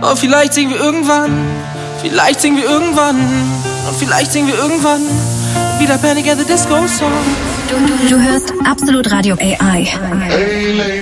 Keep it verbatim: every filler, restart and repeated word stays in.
Oh, vielleicht singen wir irgendwann, vielleicht singen wir irgendwann, und vielleicht singen wir irgendwann wieder Panic at the Disco Song. Du, du, du hörst Absolut Radio A I. Hey,